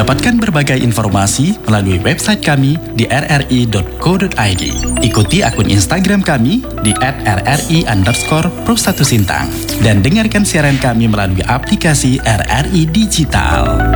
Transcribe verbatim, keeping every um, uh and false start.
Dapatkan berbagai informasi melalui website kami di r r i dot co dot i d. Ikuti akun Instagram kami di at r r i underscore pro satu Sintang. Dan dengarkan siaran kami melalui aplikasi R R I Digital.